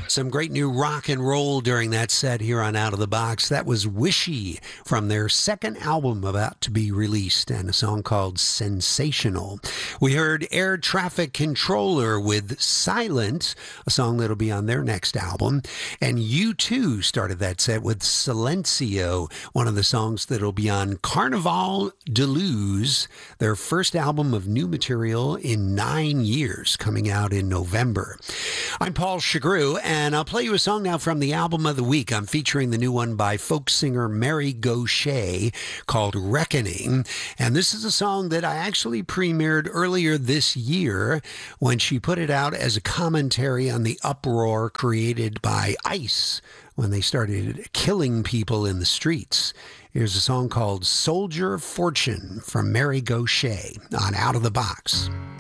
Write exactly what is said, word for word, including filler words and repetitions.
Some great new rock and roll during that set here on Out of the Box. That was Wishy from their second album about to be released, and a song called Sensational. We heard Air Traffic Controller with Silent, a song that'll be on their next album. And U two started that set with Silencio, one of the songs that'll be on Carnaval de Luz, their first album of new material in nine years, coming out in November. I'm Paul Chagru, and I'll play you a song now from the album of the week. I'm featuring the new one by folk singer Mary Gauthier called Reckoning. And this is a song that I actually premiered earlier this year when she put it out as a commentary on the uproar created by ICE when they started killing people in the streets. Here's a song called Soldier Fortune from Mary Gauthier on Out of the Box.